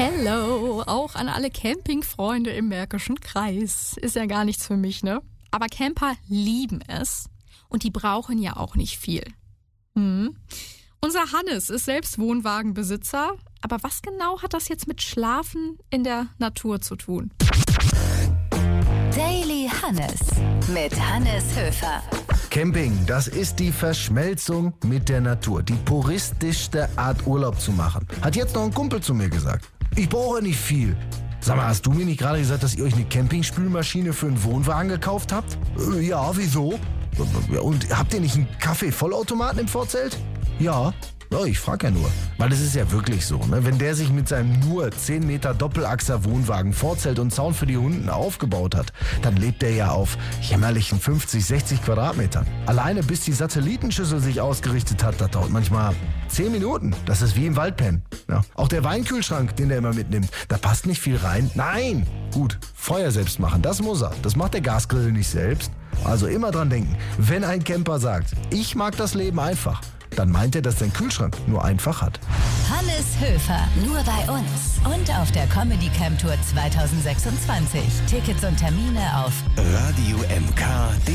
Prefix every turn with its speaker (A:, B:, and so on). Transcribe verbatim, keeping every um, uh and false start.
A: Hello, auch an alle Campingfreunde im Märkischen Kreis. Ist ja gar nichts für mich, ne? Aber Camper lieben es und die brauchen ja auch nicht viel. Hm. Unser Hannes ist selbst Wohnwagenbesitzer, aber was genau hat das jetzt mit Schlafen in der Natur zu tun?
B: Daily Hannes mit Hannes Höfer.
C: Camping, das ist die Verschmelzung mit der Natur. Die puristischste Art, Urlaub zu machen. Hat jetzt noch ein Kumpel zu mir gesagt. Ich brauche nicht viel. Sag mal, hast du mir nicht gerade gesagt, dass ihr euch eine Campingspülmaschine für einen Wohnwagen gekauft habt? Äh, ja, wieso? Und habt ihr nicht einen Kaffee-Vollautomaten im Vorzelt? Ja. Ja, ich frage ja nur. Weil es ist ja wirklich so, ne? Wenn der sich mit seinem nur zehn Meter Doppelachser Wohnwagen Vorzelt und Zaun für die Hunden aufgebaut hat, dann lebt er ja auf jämmerlichen fünfzig, sechzig Quadratmetern. Alleine bis die Satellitenschüssel sich ausgerichtet hat, das dauert manchmal zehn Minuten. Das ist wie im Waldpennen. Ja. Auch der Weinkühlschrank, den er immer mitnimmt, da passt nicht viel rein. Nein! Gut, Feuer selbst machen, das muss er. Das macht der Gasgrill nicht selbst. Also immer dran denken, wenn ein Camper sagt, ich mag das Leben einfach, dann meint er, dass sein Kühlschrank nur einfach hat.
B: Hannes Höfer, nur bei uns. Und auf der Comedy Camp Tour zwanzig sechsundzwanzig. Tickets und Termine auf
D: Radio M K.